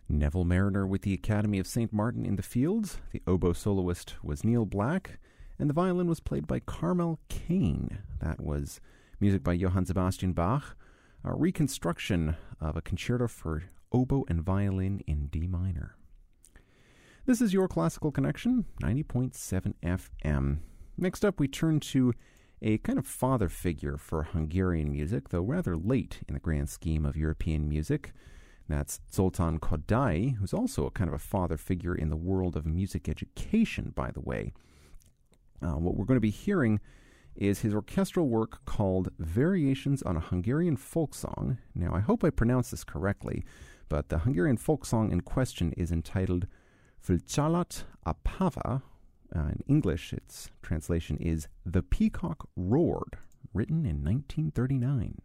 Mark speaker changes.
Speaker 1: Neville Mariner with the Academy of St. Martin in the Fields. The oboe soloist was Neil Black, and the violin was played by Carmel Kane. That was music by Johann Sebastian Bach, a reconstruction of a concerto for oboe and violin in D minor. This is your Classical Connection, 90.7 FM. Next up, we turn to a kind of father figure for Hungarian music, though rather late in the grand scheme of European music. That's Zoltán Kodály, who's also a kind of a father figure in the world of music education, by the way. What we're going to be hearing is his orchestral work called Variations on a Hungarian Folk Song. Now, I hope I pronounced this correctly, but the Hungarian folk song in question is entitled Fölcsalat a Pava. In English, its translation is The Peacock Roared, written in 1939.